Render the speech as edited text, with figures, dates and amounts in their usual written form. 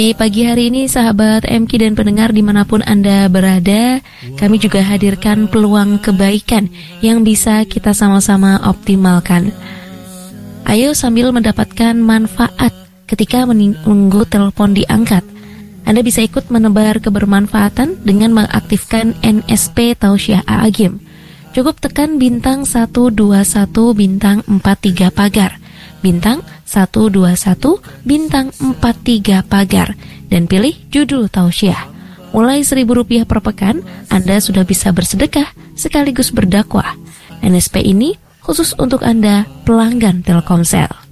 Di pagi hari ini sahabat MK dan pendengar dimanapun Anda berada, kami juga hadirkan peluang kebaikan yang bisa kita sama-sama optimalkan. Ayo sambil mendapatkan manfaat ketika menunggu telepon diangkat, Anda bisa ikut menebar kebermanfaatan dengan mengaktifkan NSP Tausiah A'agim. Cukup tekan bintang 121 bintang 43 pagar. Bintang 121 bintang 43 pagar dan pilih judul tausiah. Mulai Rp1.000 per pekan, Anda sudah bisa bersedekah sekaligus berdakwah. NSP ini khusus untuk Anda pelanggan Telkomsel.